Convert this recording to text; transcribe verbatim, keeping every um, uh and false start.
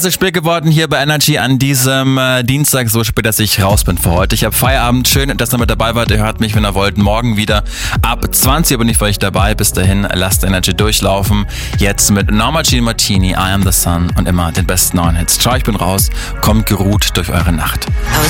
Es ist spät geworden hier bei Energy an diesem äh, Dienstag, so spät, dass ich raus bin für heute. Ich habe Feierabend. Schön, dass ihr mit dabei wart. Ihr hört mich, wenn ihr wollt, morgen wieder. Ab zwanzig Uhr bin ich für euch dabei. Bis dahin, lasst Energy durchlaufen. Jetzt mit Norma Jean Martini, I Am The Sun und immer den besten neuen Hits. Ciao, ich bin raus. Kommt geruht durch eure Nacht. I was